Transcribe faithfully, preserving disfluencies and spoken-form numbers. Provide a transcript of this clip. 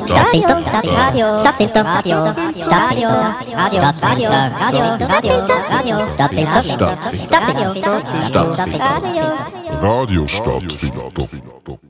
Stadtfilter, Stadtradio, Stadtfilter, Radio, Stadtfilter, Radio, Radio, Radio, Radio, Stadtfilter, Stadtfilter, Stadtfilter, Radio, Stadtfilter. Radio Stadtfilter.